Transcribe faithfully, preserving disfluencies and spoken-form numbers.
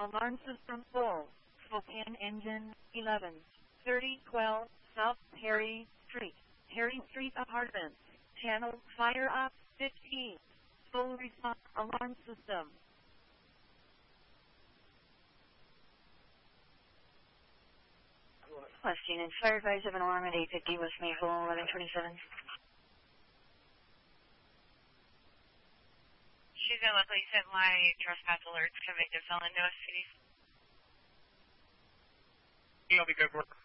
Alarm system full. Spokane engine eleven thirty twelve South Harry Street. Harry Street Apartments. Channel fire up fifteen. Full response alarm system. Question and fire advice of an alarm at eight fifty West Maple, eleven twenty-seven. She's going to luckily send my trespass alerts convicted felon to us, please. You'll be good work.